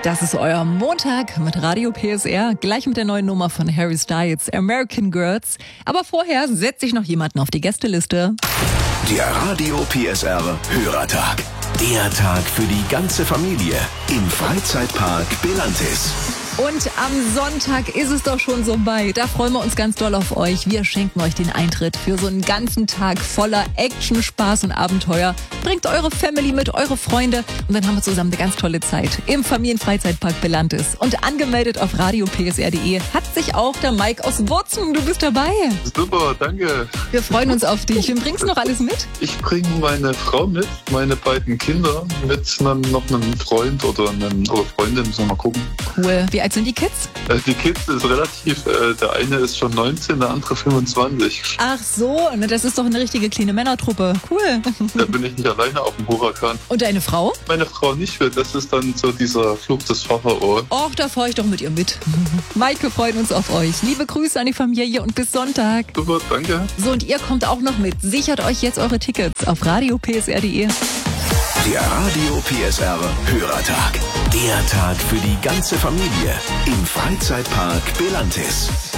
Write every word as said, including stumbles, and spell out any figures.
Das ist euer Montag mit Radio P S R, gleich mit der neuen Nummer von Harry Styles, American Girls. Aber vorher setze ich noch jemanden auf die Gästeliste. Der Radio P S R Hörertag. Der Tag für die ganze Familie im Freizeitpark Belantis. Und am Sonntag ist es doch schon so weit. Da freuen wir uns ganz doll auf euch. Wir schenken euch den Eintritt für so einen ganzen Tag voller Action, Spaß und Abenteuer. Bringt eure Family mit, eure Freunde und dann haben wir zusammen eine ganz tolle Zeit im Familienfreizeitpark Belantis. Und angemeldet auf radio p s r punkt d e hat sich auch der Mike aus Wurzen. Du bist dabei. Super, danke. Wir freuen uns auf dich. Wem bringst du noch alles mit? Ich bringe meine Frau mit, meine beiden Kinder mit einem, noch einem Freund oder, einem, oder Freundin, müssen wir mal gucken. Cool. Wie alt sind die Kids? Die Kids ist relativ, äh, der eine ist schon neunzehn, der andere fünfundzwanzig. Ach so, ne, das ist doch eine richtige kleine Männertruppe. Cool. Da bin ich nicht alleine auf dem Huracan. Und deine Frau? Meine Frau nicht will, das ist dann so dieser Flug des Pharao. Och, da fahre ich doch mit ihr mit. Maike, wir freuen uns auf euch. Liebe Grüße an die Familie und bis Sonntag. Super, danke. So, und ihr kommt auch noch mit. Sichert euch jetzt eure Tickets auf radio p s r punkt d e. Der Radio P S R Hörertag. Der Tag für die ganze Familie im Freizeitpark Belantis.